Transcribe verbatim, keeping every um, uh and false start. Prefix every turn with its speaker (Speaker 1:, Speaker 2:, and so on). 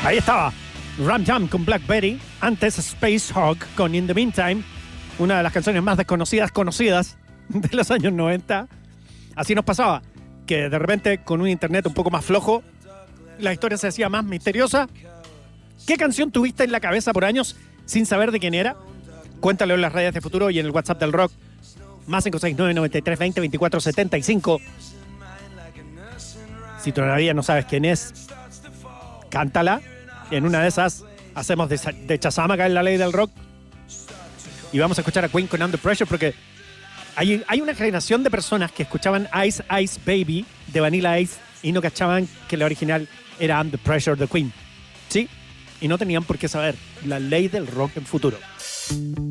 Speaker 1: Ahí estaba Ram Jam con Blackberry, antes Space Hog con In the Meantime, una de las canciones más desconocidas conocidas de los años noventa. Así nos pasaba, que de repente con un internet un poco más flojo, la historia se hacía más misteriosa. ¿Qué canción tuviste en la cabeza por años sin saber de quién era? Cuéntalo en las redes de Futuro y en el WhatsApp del Rock, más cinco seis nueve, nueve tres dos cero, dos cuatro siete cinco. Si todavía no sabes quién es, cántala. En una de esas hacemos de, de Chazamaca en la ley del rock. Y vamos a escuchar a Queen con Under Pressure, porque hay, hay una generación de personas que escuchaban Ice Ice Baby de Vanilla Ice y no cachaban que la original era Under Pressure de Queen. ¿Sí? Y no tenían por qué saber la ley del rock en Futuro.